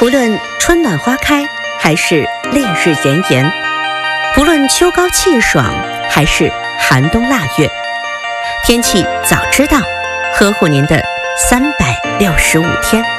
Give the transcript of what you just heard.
不论春暖花开，还是烈日炎炎，不论秋高气爽，还是寒冬腊月，天气早知道，呵护您的365天。